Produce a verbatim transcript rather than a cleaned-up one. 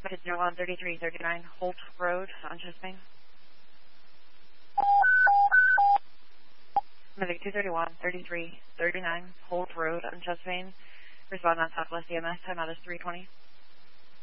Medic zero one thirty-three thirty-nine Holt Road on Chesapeake. Medic two thirty-one thirty-three thirty-nine Holt Road on Chesapeake. Respond on Southwest E M S, time out is three twenty.